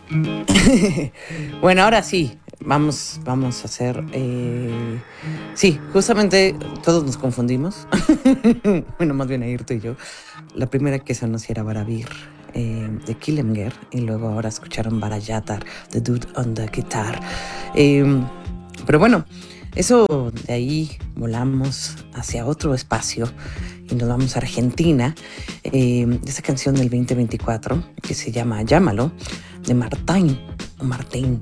Bueno, ahora sí, vamos a hacer... sí, justamente todos nos confundimos. Bueno, más bien Ayrton y yo. La primera que sonó sí era Barabir, de Killemger, y luego ahora escucharon Barayatar, The Dude on the Guitar. Eh, pero bueno, eso de ahí volamos hacia otro espacio y nos vamos a Argentina. Esa canción del 2024 que se llama Llámalo, de Martín,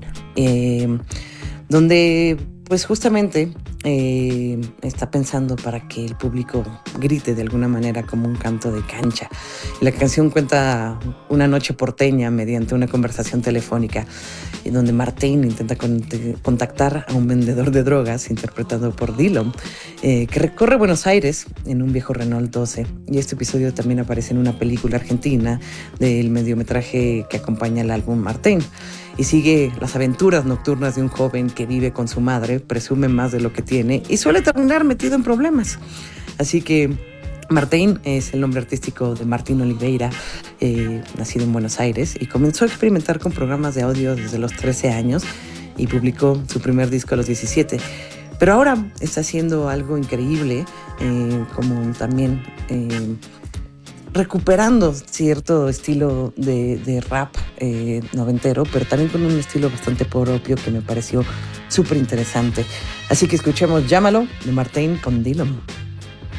donde pues justamente está pensando para que el público grite de alguna manera como un canto de cancha. La canción cuenta una noche porteña mediante una conversación telefónica en donde Martín intenta contactar a un vendedor de drogas interpretado por Dillon, que recorre Buenos Aires en un viejo Renault 12. Y este episodio también aparece en una película argentina del mediometraje que acompaña el álbum Martín, y sigue las aventuras nocturnas de un joven que vive con su madre, presume más de lo que tiene y suele terminar metido en problemas. Así que Martín es el nombre artístico de Martín Oliveira, nacido en Buenos Aires, y comenzó a experimentar con programas de audio desde los 13 años y publicó su primer disco a los 17. Pero ahora está haciendo algo increíble, como también recuperando cierto estilo de rap noventero, pero también con un estilo bastante propio que me pareció súper interesante. Así que escuchemos Llámalo de Martín con Dillon.